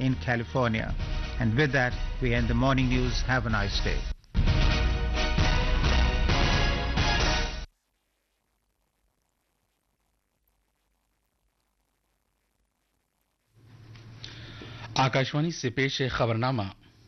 in California. And with that, we end the morning news. Have a nice day. Akashvani से पेश है खबरनामा।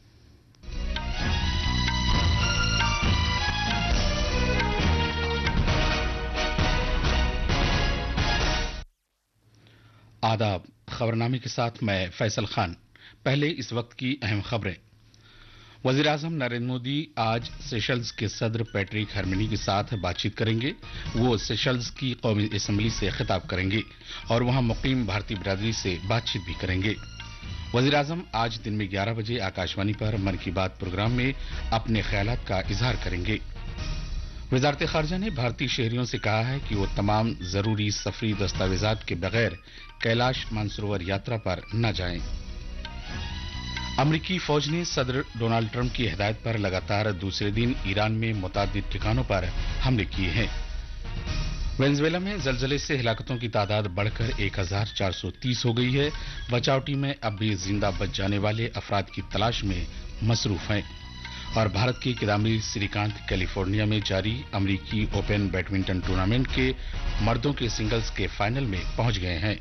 आदाब। खबरनामे के साथ मैं फैसल खान। पहले इस वक्त की अहम खबरें। वजीर आजम नरेंद्र मोदी आज सेशल्स के सदर पैट्रिक हरमिनी के साथ बातचीत करेंगे। वो सेशल्स की कौमी असेंबली से खिताब करेंगे और वहां मुकीम भारतीय बिरादरी से बातचीत भी करेंगे। वजीर आजम आज दिन में 11 बजे आकाशवाणी पर मन की बात प्रोग्राम में अपने ख्यालात का इजहार करेंगे। वजारत खारजा ने भारतीय शहरियों से कहा है कि वो तमाम जरूरी सफरी दस्तावेजात के बगैर कैलाश मानसरोवर यात्रा पर न जाएं। अमरीकी फौज ने सदर डोनाल्ड ट्रंप की हिदायत पर लगातार दूसरे दिन ईरान में मुतादिद ठिकानों पर हमले किए हैं। वेनेजुएला में जलजले से हिलाकतों की तादाद बढ़कर 1430 हो गई है। बचाव टीमें अब भी जिंदा बच जाने वाले अफराद की तलाश में मसरूफ हैं। और भारत के किदाम्बी श्रीकांत कैलिफोर्निया में जारी अमरीकी ओपन बैडमिंटन टूर्नामेंट के मर्दों के सिंगल्स के फाइनल में पहुंच गए हैं।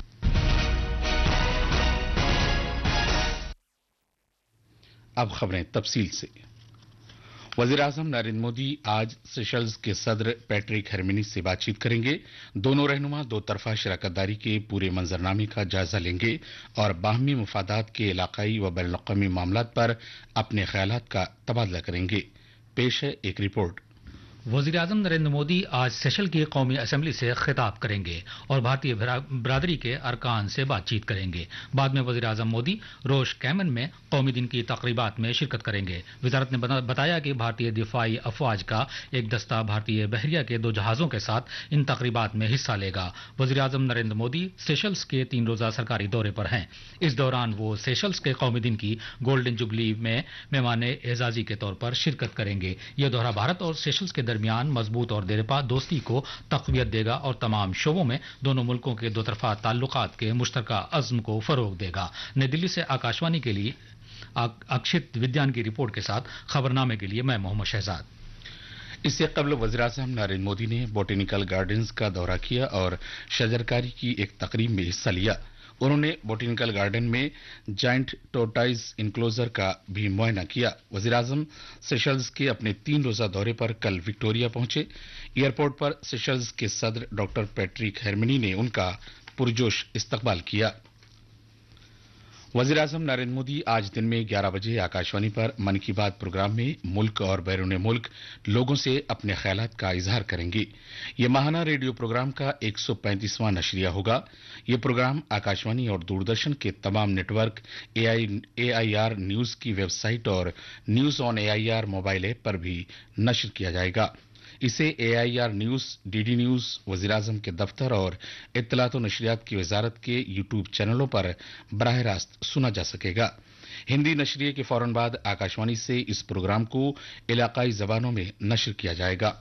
अब खबरें तफसील से। वजीर आजम नरेंद्र मोदी आज सेशल्स के सदर पैट्रिक हरमिनी से बातचीत करेंगे। दोनों रहनुमा दो तरफा शराकतदारी के पूरे मंजरनामे का जायजा लेंगे और बाहमी मुफादात के इलाकाई व बैनुल अक़वामी मामलात पर अपने ख्यालात का तबादला करेंगे। पेश है एक रिपोर्ट। वजीर आजम नरेंद्र मोदी आज सेशल की कौमी असेंबली से खिताब करेंगे और भारतीय बिरादरी के अरकान से बातचीत करेंगे। बाद में वजीर आजम मोदी रोश कैमन में कौमी दिन की तकरीबात में शिरकत करेंगे। वजारत ने बताया कि भारतीय दिफाई अफवाज का एक दस्ता भारतीय बहरिया के 2 जहाजों के साथ इन तकरीबात में हिस्सा लेगा। वजीर आजम नरेंद्र मोदी सेशल्स के 3 रोजा सरकारी दौरे पर हैं। इस दौरान वो सेशल्स के कौमी दिन की गोल्डन जुबली में मेहमान एजाजी के तौर पर शिरकत करेंगे। यह दौरा भारत और सेशल्स के दरमियान मजबूत और देरपा दोस्ती को तक़वियत देगा और तमाम शोबों में दोनों मुल्कों के दो तरफा ताल्लुकात के मुश्तरका अज़्म को फरोग देगा। नई दिल्ली से आकाशवाणी के लिए अक्षित विद्यान की रिपोर्ट के साथ खबरनामे के लिए मैं मोहम्मद शहजाद। इससे कबल वज़ीर आज़म नरेंद्र मोदी ने बोटेनिकल गार्डन्स का दौरा किया और शजरकारी की एक तकरीब में हिस्सा लिया। उन्होंने बोटेनिकल गार्डन में जायंट टोर्टाइज इनक्लोजर का भी मुआयना किया। वज़ीर आज़म सेशल्स के अपने 3 रोजा दौरे पर कल विक्टोरिया पहुंचे। एयरपोर्ट पर सेशल्स के सदर डॉक्टर पैट्रिक हरमिनी ने उनका पुरजोश इस्तकबाल किया। वज़ीर आज़म नरेंद्र मोदी आज दिन में 11 बजे आकाशवाणी पर मन की बात प्रोग्राम में मुल्क और बैरून मुल्क लोगों से अपने ख्यालात का इजहार करेंगे। ये माहाना रेडियो प्रोग्राम का 135वां नशरिया होगा। ये प्रोग्राम आकाशवाणी और दूरदर्शन के तमाम नेटवर्क, AIR न्यूज की वेबसाइट और news on AIR mobile app पर भी नश्र किया जाएगा। इसे AIR न्यूज, DD न्यूज, वज़ीर आज़म के दफ्तर और इत्तलात व नशरियात की वजारत के यूट्यूब चैनलों पर बराह रास्त सुना जा सकेगा। हिंदी नशरिये के फौरन बाद आकाशवाणी से इस प्रोग्राम को इलाकाई जबानों में नश्र किया जाएगा।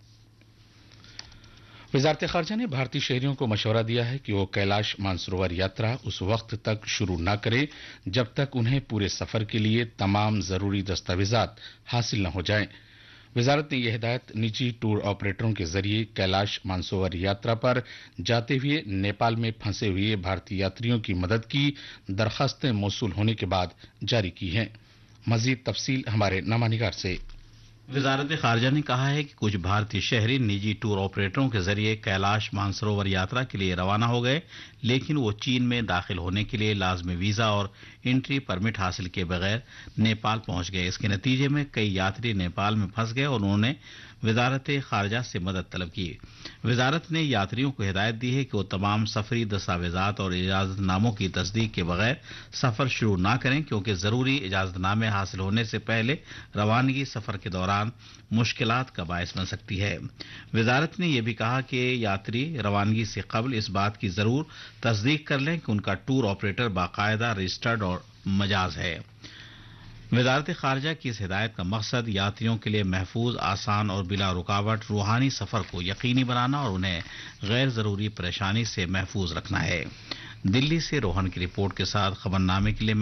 वजारत खारजा ने भारतीय शहरियों को मशवरा दिया है कि वो कैलाश मानसरोवर यात्रा उस वक्त तक शुरू न करें जब तक उन्हें पूरे सफर के लिए तमाम जरूरी दस्तावेजात हासिल न हो जाएं। वजारत ने यह हिदायत निजी टूर ऑपरेटरों के जरिए कैलाश मानसरोवर यात्रा पर जाते हुए नेपाल में फंसे हुए भारतीय यात्रियों की मदद की दरखास्तें मौसूल होने के बाद जारी की हैं। मजीद तफसील हमारे नामानिगार से। वजारत खारजा ने कहा है कि कुछ भारतीय शहरी निजी टूर ऑपरेटरों के जरिए कैलाश मानसरोवर यात्रा के लिए रवाना हो गए, लेकिन वो चीन में दाखिल होने के लिए लाजमी वीजा और एंट्री परमिट हासिल किए बगैर नेपाल पहुंच गए। इसके नतीजे में कई यात्री नेपाल में फंस गए और उन्होंने वजारत खारजा से मदद तलब की। वजारत ने यात्रियों को हिदायत दी है कि वो तमाम सफरी दस्तावेजात और इजाजतनामों की तस्दीक के बगैर सफर शुरू न करें, क्योंकि जरूरी इजाजतनामे हासिल होने से पहले रवानगी सफर के दौरान मुश्किलात का बायस बन सकती है। वजारत ने यह भी कहा कि यात्री रवानगी से कबल इस बात की जरूर तस्दीक कर लें कि उनका टूर ऑपरेटर बाकायदा रजिस्टर्ड और मजाज है। वजारत खारजा की इस हिदायत का मकसद यात्रियों के लिए महफूज, आसान और बिला रुकावट रूहानी सफर को यकीनी बनाना और उन्हें गैर जरूरी परेशानी से महफूज रखना है। दिल्ली से रोहन की रिपोर्ट के साथ खबरनामे के लिए